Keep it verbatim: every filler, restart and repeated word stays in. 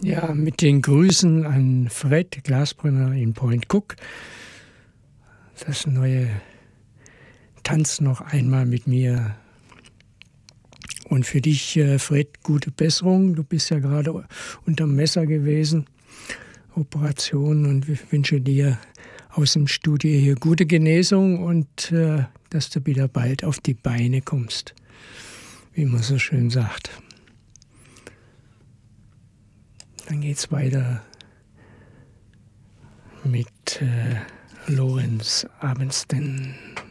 Ja, mit den Grüßen an Fred Glasbrunner in Point Cook. Das neue Tanz noch einmal mit mir. Und für dich, Fred, gute Besserung. Du bist ja gerade unterm Messer gewesen, Operation, und ich wünsche dir aus dem Studio hier gute Genesung und äh, dass du wieder bald auf die Beine kommst, wie man so schön sagt. Dann geht's weiter mit äh, Lorenz Abensten.